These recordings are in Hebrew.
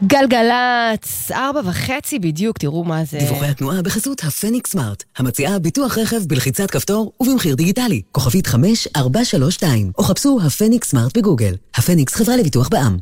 גלגלץ, 4:30 בדיוק, תראו מה זה. דיווחי התנועה בחסות הפניקס סמארט, המציעה ביטוח רכב בלחיצת כפתור ובמחיר דיגיטלי. כוכבית 5432, או חפשו הפניקס סמארט בגוגל. הפניקס חברה לביטוח בע"מ.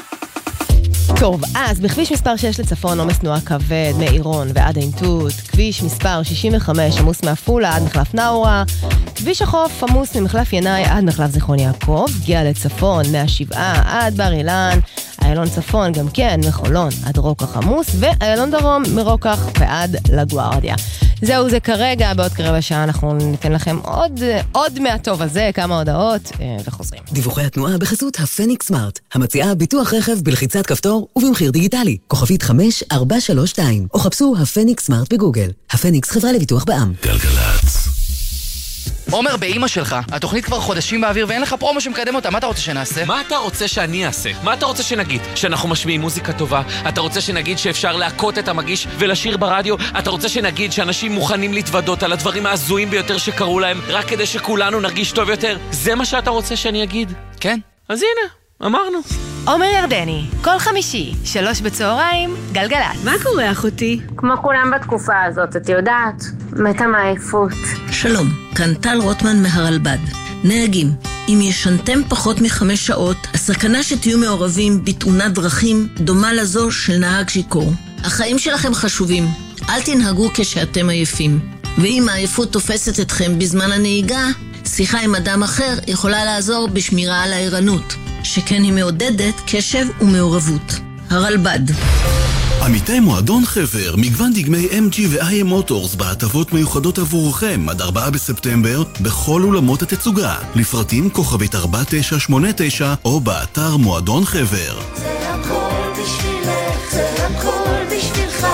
טוב, אז בכביש מספר 6 לצפון עומס תנועה כבד מעירון ועד עין תות, כביש מספר 65 עמוס מעפולה עד מחלף נאורה, כביש החוף עמוס ממחלף ינאי עד מחלף זיכרון יעקב, הגיע לצפון מהשבעה עד בר אילן, איילון צפון גם כן מחולון עד רוקח עמוס, ואיילון דרום מרוקח ועד לגוארדיה. זהו זה כרגע, בעוד כרבע שעה אנחנו ניתן לכם עוד מהטוב הזה, כמה הודעות וחוזרים. דיווחי התנועה בחסות הפניקס סמארט, המציעה ביטוח רכב בלחיצת כפתור ובמחיר דיגיטלי. כוכבית 5432, או חפשו הפניקס סמארט בגוגל. הפניקס חברה לביטוח בע"מ. גלגלץ. עומר, באמא שלך, התוכנית כבר חודשים באוויר ואין לך פרומו שמקדם אותה, מה אתה רוצה שנעשה? מה אתה רוצה שאני אעשה? מה אתה רוצה שנגיד? שאנחנו משמיעים מוזיקה טובה? אתה רוצה שנגיד שאפשר להקות את המגיש ולשיר ברדיו? אתה רוצה שנגיד שאנשים מוכנים להתוודות על הדברים העזויים ביותר שקרו להם רק כדי שכולנו נרגיש טוב יותר? זה מה שאתה רוצה שאני אגיד? כן. אז הנה, אמרנו. עומר ירדני, כל חמישי, 15:00, גלגלץ. מה קורה אחותי? כמו כולם בתקופה הזאת, את יודעת, מתה מעייפות. שלום, כאן טל רוטמן מהרלב"ד. נהגים, אם ישנתם פחות מ5 שעות, הסכנה שתהיו מעורבים בתאונת דרכים דומה לזו של נהג שיכור. החיים שלכם חשובים, אל תנהגו כשאתם עייפים. ואם העייפות תופסת אתכם בזמן הנהיגה, שיחה עם אדם אחר יכולה לעזור בשמירה על הערנות, שכן היא מעודדת קשב ומעורבות. הרלב"ד. עמיתי מועדון חבר, מגוון דגמי MG ו-IM מוטורס בהטבות מיוחדות עבורכם עד 4 בספטמבר בכל אולמות התצוגה. לפרטים כוכבית 4989 או באתר מועדון חבר. זה הכל בשבילך, זה הכל בשבילך,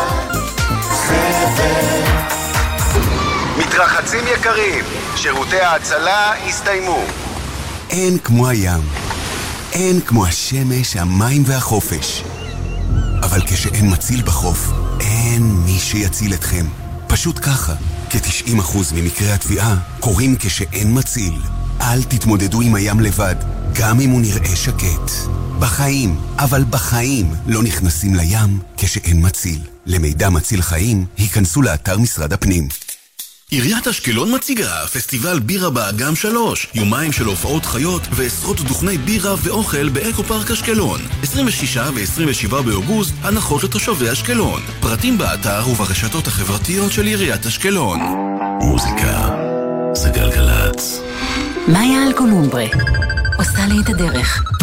חבר. מתרחצים יקרים, שירותי ההצלה הסתיימו. אין כמו הים, אין כמו השמש, המים והחופש. אבל כשאין מציל בחוף, אין מי שיציל אתכם. פשוט ככה, כ-90% ממקרי התביעה קורים כשאין מציל. אל תתמודדו עם הים לבד, גם אם הוא נראה שקט. בחיים, אבל בחיים, לא נכנסים לים כשאין מציל. למידע מציל חיים, היכנסו לאתר משרד הפנים. עיריית אשקלון מציגה פסטיבל בירה באגם 3, יומיים של הופעות חיות ועשרות דוכני בירה ואוכל באקו פארק אשקלון. 26 ו-27 באוגוסט, הנחות לתושבי אשקלון. פרטים באתר וברשתות החברתיות של עיריית אשקלון. מוזיקה זה גלגלץ. מאיה אלקולומברה עושה לי את הדרך.